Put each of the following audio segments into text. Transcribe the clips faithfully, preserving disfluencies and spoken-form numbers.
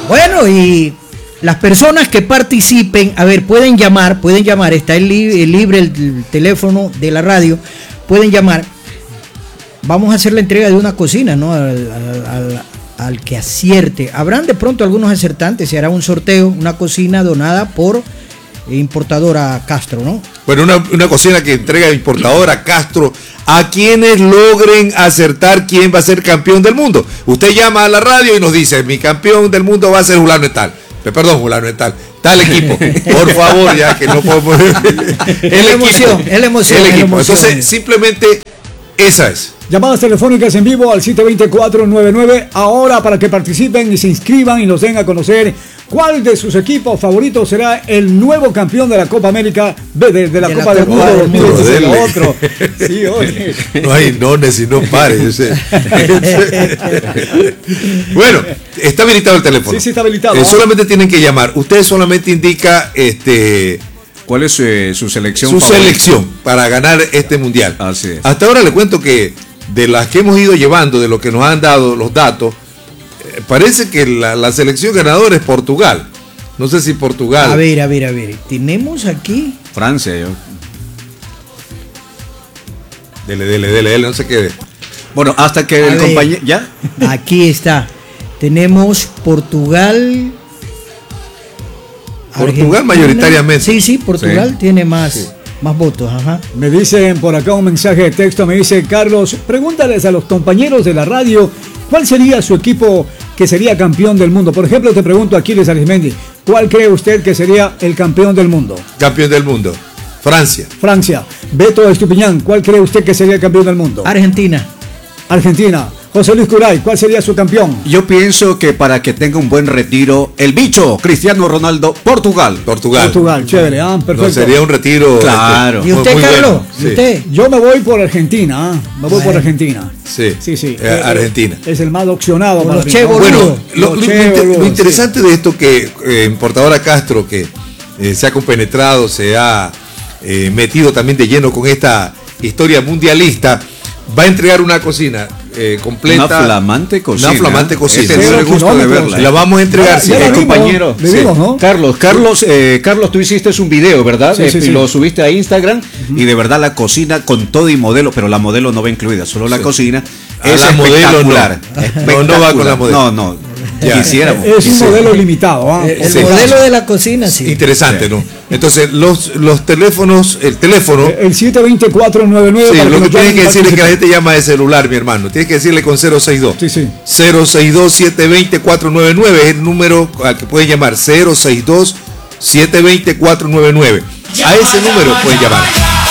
Bueno, y las personas que participen, a ver, pueden llamar, pueden llamar, está el, li- el libre el, el teléfono de la radio, pueden llamar. Vamos a hacer la entrega de una cocina, ¿no? Al, al, al, al que acierte. Habrán de pronto algunos acertantes, se hará un sorteo, una cocina donada por importadora Castro, ¿no? Bueno, una, una cocina que entrega importadora Castro a quienes logren acertar quién va a ser campeón del mundo. Usted llama a la radio y nos dice, mi campeón del mundo va a ser Julano de tal. Perdón, Julano de tal. Tal equipo. Por favor, ya que no podemos... el Es la emoción, es la emoción. El es la equipo. emoción. Entonces, simplemente, esa es. Llamadas telefónicas en vivo al siete dos cuatro nueve nueve ahora para que participen y se inscriban y nos den a conocer cuál de sus equipos favoritos será el nuevo campeón de la Copa América, de, de, de la De Copa la del Copa Mundo del Mundo. dos mil dieciséis, Dele. otro. Sí, oye. No hay nones y no pares. Bueno, está habilitado el teléfono. Sí, sí, está habilitado. Eh, solamente tienen que llamar. Usted solamente indica este ¿Cuál es eh, su selección su favorita? selección para ganar este mundial. Así es. Hasta ahora le cuento que de las que hemos ido llevando, de lo que nos han dado los datos, eh, parece que la, la selección ganadora es Portugal. No sé si Portugal. A ver, a ver, a ver. Tenemos aquí. Francia, yo. Dele, dele, dele, dele, no se quede. Bueno, hasta que A el ver. compañero. ¿Ya? Aquí está. Tenemos Portugal. Portugal Argentina. mayoritariamente. Sí, sí, Portugal Sí. tiene más, Sí. más votos. Ajá. Me dicen por acá un mensaje de texto, me dice Carlos, pregúntales a los compañeros de la radio cuál sería su equipo que sería campeón del mundo. Por ejemplo, te pregunto a Aquiles Arismendi, ¿cuál cree usted que sería el campeón del mundo? Campeón del mundo. Francia. Francia. Beto Estupiñán, ¿cuál cree usted que sería el campeón del mundo? Argentina. Argentina. José Luis Curay, ¿cuál sería su campeón? Yo pienso que para que tenga un buen retiro, el bicho, Cristiano Ronaldo, Portugal. Portugal. Portugal, chévere, ah, perfecto. No, sería un retiro. Claro. este, ¿Y muy- usted, muy Carlos? bueno. ¿Y Sí. usted? Yo me voy por Argentina, ah, me voy Bueno. por Argentina. Sí. Sí, sí. Eh, Eh, Argentina. Es el más opcionado. Por para los mí, che ¿no? boludo. Bueno, lo, Los lo- che lo inter- boludo, lo sí. interesante de esto que eh, importadora Castro, que eh, se ha compenetrado, se ha eh, metido también de lleno con esta historia mundialista, va a entregar una cocina eh, completa. Una flamante cocina. Una flamante cocina. He tenido el gusto de kilómetros. verla. La vamos a entregar, Ya- sí. ya la Eh, vimos, compañero. le vimos, ¿no? Carlos, Carlos, eh, Carlos, tú hiciste un video, ¿verdad? Sí, sí, Eh, sí. Lo subiste a Instagram y de verdad la cocina con todo y modelo, pero la modelo no va incluida, solo la Sí. cocina. Ah, Es la modelo espectacular. no. Espectacular. No, no va con la modelo. No, no. Ya. Quisiéramos. Es un Sí. modelo limitado. ah. El Sí. modelo de la cocina, sí. Interesante, ¿no? Entonces, los, los teléfonos, el teléfono, El siete dos cuatro nueve nueve. sí, para lo que nos tiene llamen que y decirle es que la participen. gente llama de celular, mi hermano. Tiene que decirle con cero seis dos. Sí, sí. cero seis dos siete dos cero cuatro nueve nueve es el número al que pueden llamar. cero seis dos siete dos cero cuatro nueve nueve. A ese número pueden llamar.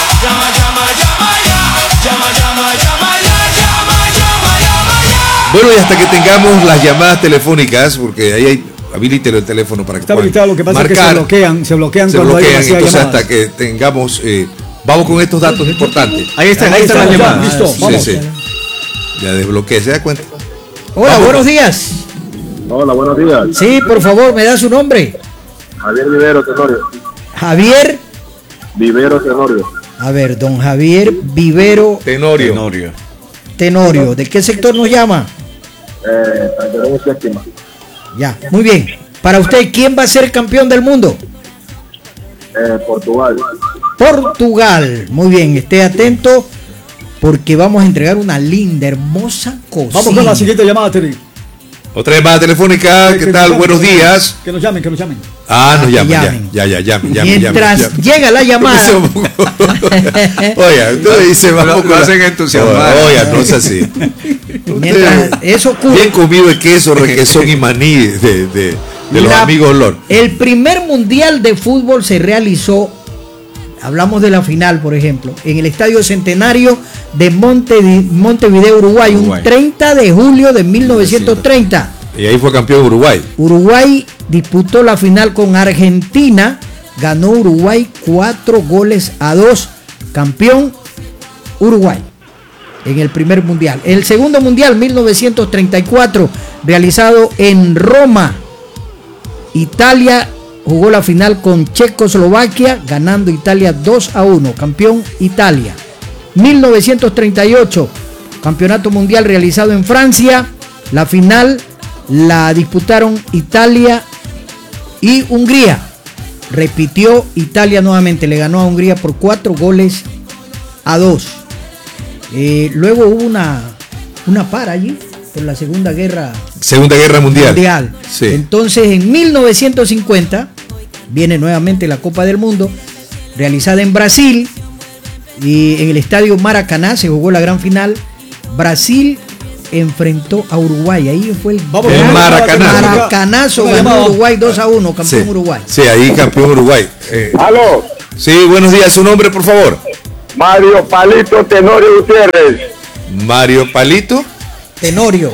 Bueno, y hasta que tengamos las llamadas telefónicas, porque ahí hay, habilite el teléfono para que Está puedan habilitado, lo que pasa es que se marcar. bloquean, se bloquean Se cuando hay bloquean, demasiadas entonces llamadas. hasta que tengamos, eh, vamos con estos datos importantes. Ahí está, ahí, Ahí está la está, ya, llamada. listo, Sí, vamos. sí. Ya desbloqueé, ¿se da cuenta? Hola, Vamos. buenos días. Hola, buenos días. Sí, por favor, me da su nombre. Javier Vivero Tenorio. Javier. Vivero Tenorio. A ver, don Javier Vivero Tenorio. Tenorio. Tenorio. ¿De qué sector nos llama? Eh, Calderón y Séptima. Ya, muy bien. Para usted, ¿quién va a ser campeón del mundo? Eh, Portugal. Portugal. Muy bien, esté atento porque vamos a entregar una linda, hermosa cocina. Vamos con la siguiente llamada, Terry. Otra llamada telefónica, ¿qué Que tal? nos Buenos llamen, días. Que nos llamen, que nos llamen. Ah, nos que llaman, ya, llamen. ya, ya, llamen, llamen, Mientras llamen, llega la llamada. llamen. Oiga, usted dice, vamos Lo- con lo la- hacen entusiasmar. Oiga, no es así. Mientras eso ocurre. Bien comido de queso, requesón y maní de, de, de los La- amigos Lord. El primer mundial de fútbol se realizó, hablamos de la final, por ejemplo, en el Estadio Centenario de Monte, Montevideo, Uruguay, Uruguay. un treinta de julio de mil novecientos treinta. Y ahí fue campeón Uruguay. Uruguay disputó la final con Argentina, ganó Uruguay cuatro goles a dos, campeón Uruguay en el primer mundial. El segundo mundial, mil novecientos treinta y cuatro, realizado en Roma, Italia jugó la final con Checoslovaquia, ganando Italia dos a uno, campeón Italia. mil novecientos treinta y ocho, campeonato mundial realizado en Francia, la final la disputaron Italia y Hungría. Repitió Italia nuevamente, le ganó a Hungría por cuatro goles a dos. Eh, luego hubo una, una para allí por la Segunda Guerra Segunda Guerra Mundial. Mundial. Sí. Entonces, en mil novecientos cincuenta viene nuevamente la Copa del Mundo, realizada en Brasil, y en el estadio Maracaná se jugó la gran final. Brasil enfrentó a Uruguay, ahí fue el Vamos, gran Maracaná. Maracanazo, Una ganó llamada. Uruguay dos a uno, campeón Sí. Uruguay. Sí, ahí campeón Uruguay. Eh, Aló, sí, buenos días, su nombre, por favor. Mario Palito Tenorio Gutiérrez. Mario Palito Tenorio,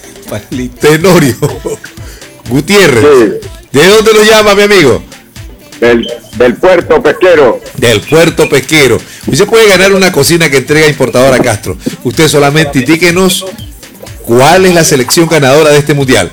Tenorio Gutiérrez. Sí. ¿De dónde lo llama, mi amigo? Del, del puerto pesquero. Del Puerto Pesquero. Usted puede ganar una cocina que entrega Importadora Castro. Usted solamente indíquenos cuál es la selección ganadora de este mundial.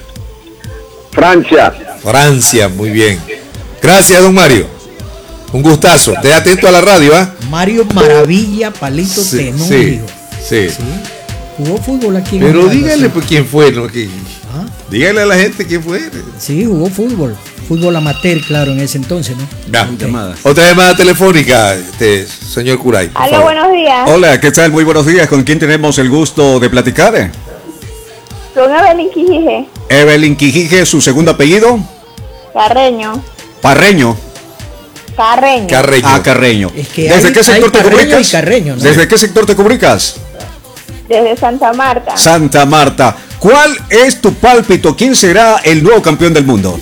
Francia. Francia, muy bien. Gracias, don Mario. Un gustazo. Esté atento a la radio, ¿ah? Mario Maravilla Palito Sí, Tenorio. sí, sí. Jugó fútbol aquí en Pero Orlando, dígale sí. pues, quién fue, ¿no? Que- Ah, dígale a la gente quién fue. sí, jugó fútbol. Fútbol amateur, claro, en ese entonces, ¿no? Ya. Llamadas. Otra llamada telefónica, este, señor Curay. por Aló, favor. buenos días. Hola, ¿qué tal? Muy buenos días. ¿Con quién tenemos el gusto de platicar? Con Evelyn Quijije, Evelyn Quijije, su segundo apellido. Carreño. Parreño. Carreño. Carreño. Ah, Carreño. Es que ¿Desde hay- qué sector hay te Carreño comunicas? y Carreño, ¿no? ¿Desde qué sector te comunicas? Desde Santa Marta. Santa Marta. ¿Cuál es tu pálpito? ¿Quién será el nuevo campeón del mundo?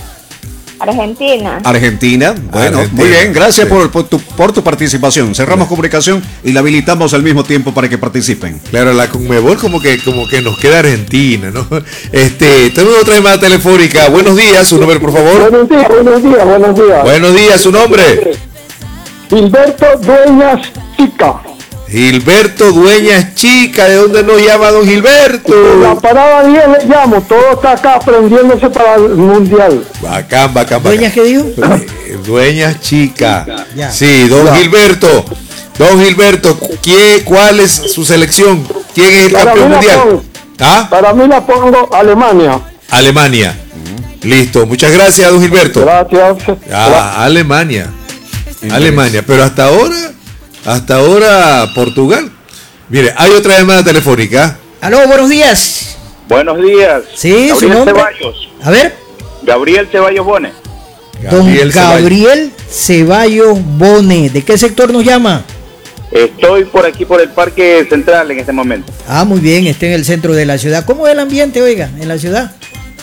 Argentina. Argentina. Bueno, Argentina, muy bien. Gracias sí. por, por tu, por tu participación. Cerramos comunicación y la habilitamos al mismo tiempo para que participen. Claro, la Conmebol como que como que nos queda Argentina, ¿no? Este, tenemos otra llamada telefónica. Buenos días, su nombre, por favor. Buenos días, buenos días, buenos días. Buenos días, su nombre. Gilberto Dueñas Chica. Gilberto Dueñas Chica, ¿de dónde nos llama don La Gilberto? parada diez le llamo, todo está acá aprendiéndose para el mundial. Bacán, bacán, bacán. ¿Dueñas qué dijo? Eh, Dueñas Chica. Ya. Sí, don Ya. Gilberto. Don Gilberto, ¿quién, ¿cuál es su selección? ¿Quién es el Para campeón mí la mundial? pongo. ¿Ah? Para mí la pongo Alemania. Alemania. Listo, muchas gracias, don Gilberto. Gracias. Ah, Alemania. Alemania, pero hasta ahora, hasta ahora Portugal. Mire, hay otra llamada telefónica. Aló, buenos días. Buenos días. Sí, su Gabriel nombre. Ceballos. A ver, Gabriel Ceballos Bone. don Ceballos. Gabriel Ceballos Bone. ¿De qué sector nos llama? Estoy por aquí por el Parque Central en este momento. Ah, muy bien, está en el centro de la ciudad. ¿Cómo es el ambiente, oiga, en la ciudad?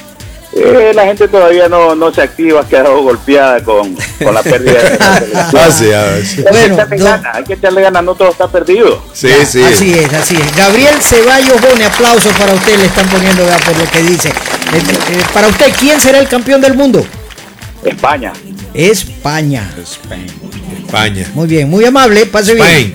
Eh, la gente todavía no, no se activa, ha quedado golpeada con, con la pérdida de la selección. Ah, sí, ah, sí. Hay Bueno, que echarle don- ganas, hay que echarle ganas, no todo está perdido. Sí, Ya, sí. Así es, así es. Gabriel Ceballos Bone, aplausos para usted, le están poniendo vea, por lo que dice. Eh, eh, para usted, ¿quién será el campeón del mundo? España. España. España. Muy bien, muy amable, pase bien. Spain.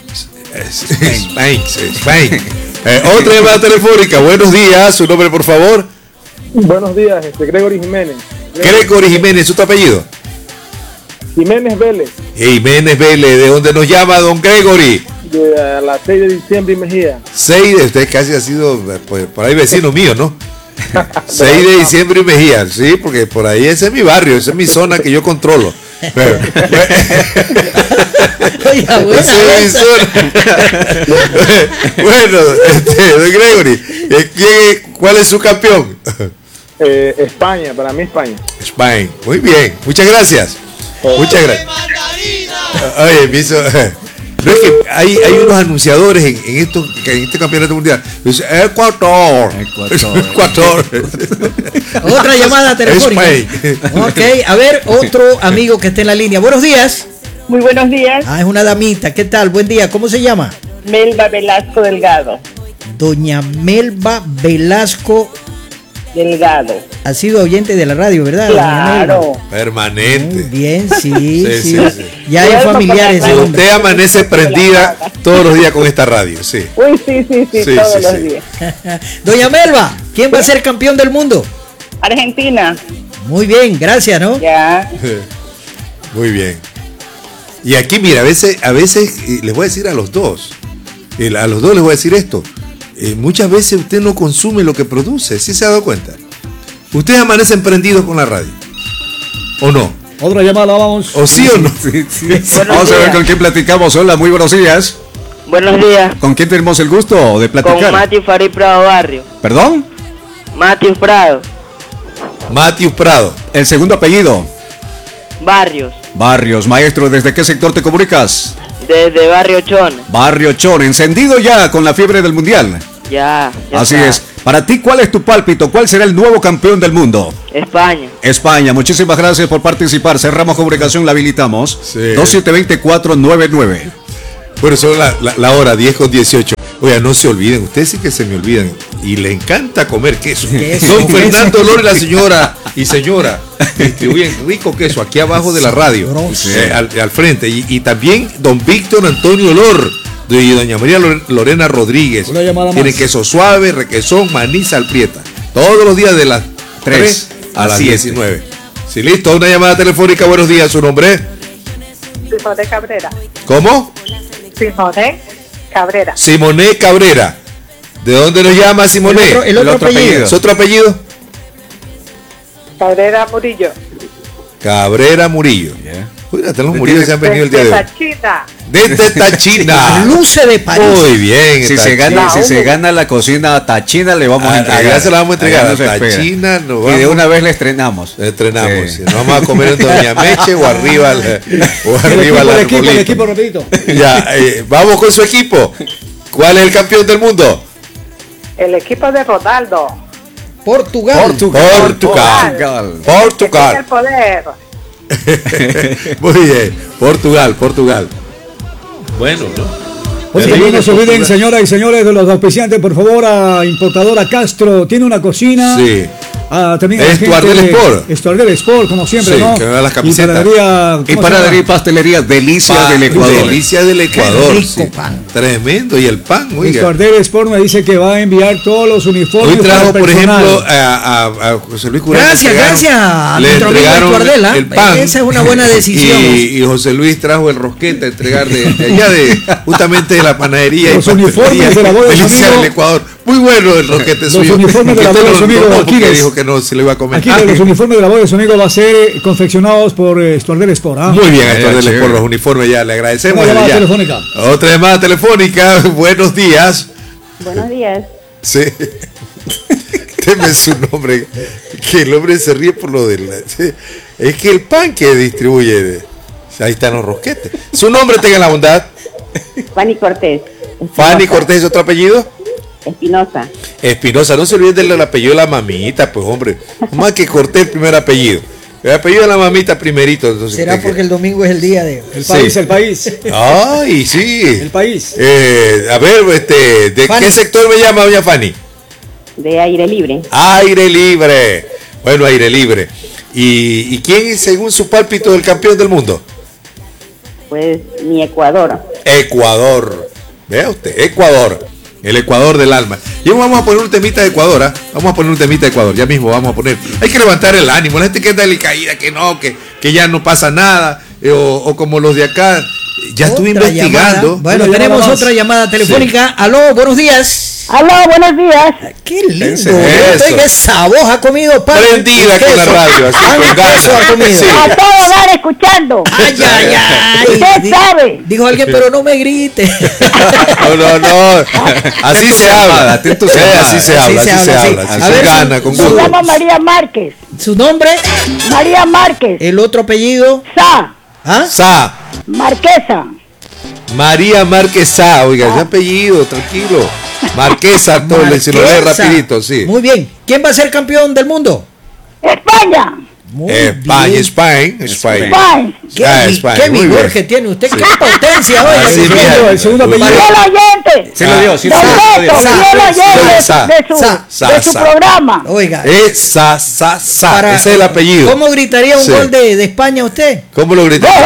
Spain. Spain. Spain. Eh, otra llamada telefónica. Buenos días, su nombre, por favor. Buenos días, este Gregory Jiménez. Gregory Jiménez, ¿su apellido? Jiménez Vélez, Jiménez Vélez, ¿de dónde nos llama don Gregory? de la seis de diciembre y Mejía. seis de usted casi ha sido eh, pues, por ahí vecino mío, ¿no? seis de diciembre y Mejía, sí, porque por ahí ese es mi barrio, esa es mi zona que yo controlo. Pero- Oiga, buena esa es mi esa. zona. Bueno, este, don Gregory, eh, ¿quién es- ¿cuál es su campeón? Eh, España, para mí España. Spain, muy bien, muchas gracias. Muchas gracias. Oye, me hizo. No es que hay, hay unos anunciadores en, en, esto, en este campeonato mundial. Dice, Ecuador. Ecuador. Ecuador. Otra llamada telefónica. Spain. Ok, a ver, otro amigo que esté en la línea. Buenos días. Muy buenos días. Ah, es una damita. ¿Qué tal? Buen día. ¿Cómo se llama? Melba Velasco Delgado. Doña Melba Velasco. Delgado. Ha sido oyente de la radio, ¿verdad? doña Melba? Claro. Muy Permanente. bien, sí, Sí, sí. sí, sí. Ya hay Duermo familiares. con la de radio. hombre. Usted amanece prendida todos los días con esta radio, sí. Uy, sí, sí, sí, Sí, todos sí, los sí. días. Doña Melba, ¿quién va a ser campeón del mundo? Argentina. Muy bien, gracias, ¿no? Ya. Muy bien. Y aquí, mira, a veces, a veces eh, les voy a decir a los dos, eh, a los dos les voy a decir esto. Eh, muchas veces usted no consume lo que produce, ¿sí se ha dado cuenta? ¿Ustedes amanecen prendidos con la radio? ¿O no? Otra llamada, vamos. ¿O sí o no? Sí, sí. Vamos a ver con quién platicamos. Hola, muy buenos días. Buenos días. ¿Con quién tenemos el gusto de platicar? Con Mati Farid Prado Barrio. ¿Perdón? Mati Prado. Matius Prado. El segundo apellido. Barrios. Barrios. Maestro, ¿desde qué sector te comunicas? Desde Barrio Chone. Barrio Chón. Encendido ya con la fiebre del mundial. Ya. ya Así está. es. Para ti, ¿cuál es tu pálpito? ¿Cuál será el nuevo campeón del mundo? España. España. Muchísimas gracias por participar. Cerramos comunicación, la habilitamos. Sí. dos siete dos cuatro nueve nueve. Bueno, son la, la, la hora diez con dieciocho. Oiga, no se olviden, ustedes sí que se me olvidan. Y le encanta comer queso. Queso, Don queso. Fernando Lore, la señora y señora, distribuyen rico queso aquí abajo de la radio, Sabroso. eh, al, al frente. Y, y también don Víctor Antonio Lor y doña María Lore- Lorena Rodríguez. Una llamada más. Tienen queso suave, requesón, maní, salprieta. Todos los días de las tres a las siete. diecinueve. Sí, listo, una llamada telefónica. Buenos días, ¿su nombre? Simone Cabrera. ¿Cómo? Simone Cabrera. Simoné Cabrera. ¿De dónde nos llama Simoné? El otro, el otro El otro apellido. apellido. ¿Es otro apellido? Cabrera Murillo. Cabrera Murillo. Uy, hasta los Murillos se han venido el día de hoy. China. Desde Tachina. Luce de París. Muy bien. Si se Tachina. gana, si se gana la cocina a Tachina, le vamos a Ah, entregar. allá se la vamos a entregar. Allá no se A espera. Tachina nos Y de vamos. una vez le estrenamos. Entrenamos. Sí. Sí. Nos vamos a comer en Doña Meche o arriba al, o El arriba equipo, al el equipo, el arbolito. equipo, rapidito. Ya, eh, vamos con su equipo. ¿Cuál es el campeón del mundo? El equipo de Ronaldo. Portugal. Portugal. Portugal. Que tiene el Portugal. poder. Muy bien. Portugal, Portugal. Bueno, ¿no? Oye, Pero también no se olviden, Portugal. señoras y señores, de los auspiciantes, por favor, a Importadora Castro. Tiene una cocina. Sí. Ah, también a la Es gente Tuardel de- Sport. Es Tuardel Sport, como siempre, Sí, ¿no? que me da las Y camisetas. panadería. Y ¿cómo se panadería y llama? pastelería Delicias Pa- del Ecuador. Delicias del Ecuador. Qué rico sí. pan. Tremendo. Y el pan, Es oiga. Tuardel Sport me dice que va a enviar todos los uniformes. Hoy trajo, para el por personal. ejemplo, a, a- a José Luis Curán. Gracias, le entregaron- gracias a Le nuestro amigo entregaron Tuardel, ¿ah? el pan. Esa es una buena decisión. Y, y José Luis trajo el rosquete a entregar de, de allá, de justamente de la panadería. y Los uniformes pastelería de la boda de su Delicia amigo. del Ecuador. Muy bueno el rosquete Los suyo. uniformes de la Usted boda de lo- su amigo no, porque Aquiles. dijo que no se lo iba a comer. Aquí Ah, los uniformes de la boda de su amigo va a ser eh, confeccionados por eh, Tuardel Sport. ¿ah? Muy bien, Eh, esto chévere. por los uniformes ya, le agradecemos. Una llamada ya. telefónica. Otra llamada telefónica, buenos días. Buenos días. Sí. Deme su nombre, que el hombre se ríe por lo del... sí. Es que el pan que distribuye, de- ahí están los rosquetes. Su nombre, tenga la bondad. Fanny Cortés. Fanny Cortés, ¿es otro apellido? Espinosa. Espinosa, no se olviden del apellido de la mamita, pues hombre. Más que Cortés el primer apellido. El apellido de la mamita primerito. Entonces, ¿Será ¿qué- porque el domingo es el día de... El Sí. país, el país. Ay, sí. El país. Eh, a ver, este, ¿de Fanny. qué sector me llama doña Fanny? De aire libre. Aire libre. Bueno, aire libre. ¿Y, y quién es, según su pálpito, el campeón del mundo? Pues mi Ecuador. Ecuador. Vea usted, Ecuador. El Ecuador del alma. Y vamos a poner un temita de Ecuador, ¿ah? Vamos a poner un temita de Ecuador, ya mismo vamos a poner. Hay que levantar el ánimo, la gente que anda caída, que no, que, que ya no pasa nada, eh, o, o como los de acá. Ya estuve Otra investigando. llamada. Bueno, Una tenemos llamada más. otra llamada telefónica. Aló, buenos días. Aló, buenos días. Qué lindo. Eso. Oiga, esa voz ha comido pan. Prendida y con la queso. radio, así, Pan con y queso ganas. ha comido. Sí. A todo dar escuchando. Ay, ay, ay. Usted Di- sabe. Dijo alguien, pero no me grite. No, no, no. Así se habla. atento, Sí, así se habla, Así así se se habla, habla. sí. Así A se ver, gana, su- con su- Se llama gusto. María Márquez. ¿Su nombre? María Márquez. El otro apellido. Sa. ¿Ah? Sa. Marquesa. María Márquez Sa, oiga, ese apellido, tranquilo. Marquesa, todo, si lo lee Marquesa. rapidito, sí. Muy bien. ¿Quién va a ser campeón del mundo? España. Muy España, bien. España, España. España. Qué, Ah, vi- España, qué muy vigor bien. que tiene usted. Qué potencia, oiga. Así Qué mismo. bien. El segundo apellido. Fiel oyente. Se lo dio, sí, Don sí, se lo dio. Beto, Sa. fiel oyente Sa. de su, Sa. Sa, de su sa. programa. Oiga. Es Sa, Sa, Sa. para- Ese es el apellido. ¿Cómo gritaría un Sí. gol de, de España usted? ¿Cómo lo grita?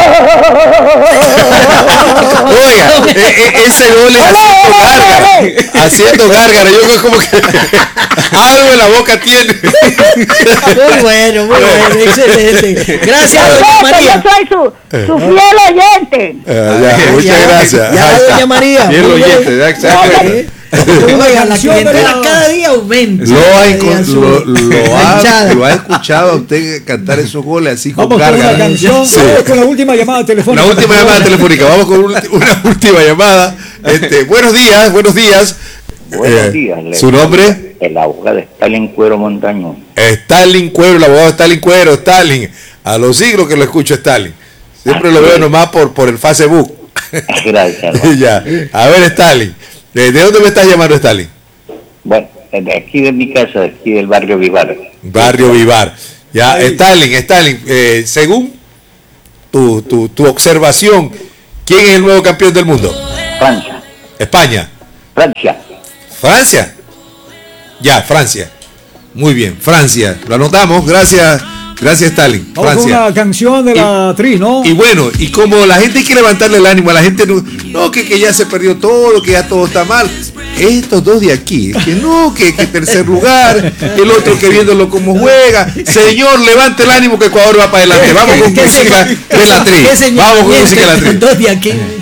Oiga, e- e- ese gol es haciendo gárgara. Haciendo gárgara. Yo creo como que algo en la boca tiene. Muy bueno, muy bueno, excelente. Gracias, Don doña Beto, María. yo soy su, su fiel oyente. Ah, ya, muchas Ya, gracias. Ya, Ahí está. doña María. Fiel muy bien. oyente, ya, exacto. Ya, ya, Sí. Oiga, la canción de clientela la- cada día aumenta. Lo ha, Cada día encon- sube. lo, lo ha- Hinchada. lo ha escuchado a usted cantar esos goles así con Vamos con carga. una canción. Sí. Vamos con la última llamada telefónica. Una última llamada telefónica. Vamos con un- una última llamada. Este, buenos días, buenos días. Buenos Eh, días. le- ¿Su nombre? El abogado Stalin Cuero Montañón. Stalin Cuero, el abogado Stalin Cuero, Stalin. A los siglos que lo escucho, Stalin. Siempre lo veo nomás por, por el Facebook. Gracias. hermano. Ya. A ver, Stalin. ¿De, de dónde me estás llamando, Stalin? Bueno, de aquí de mi casa, de aquí del barrio Vivar. Barrio Vivar. Ya, Ahí. Stalin, Stalin, eh, según tu, tu, tu observación, ¿quién es el nuevo campeón del mundo? Francia. España. Francia. Francia. Ya, Francia. Muy bien, Francia. Lo anotamos. Gracias, gracias, Stalin. Vamos con Francia. una canción de la actriz, ¿no? Y bueno, y como la gente quiere levantarle el ánimo, a la gente no, no que, que ya se perdió todo, que ya todo está mal. Estos dos de aquí, que no, que, que tercer lugar, el otro que viéndolo como juega. Señor, levante el ánimo que Ecuador va para adelante. Vamos con ¿Qué música señor- de la qué actriz. señor- Vamos con música de la actriz. Dos de aquí.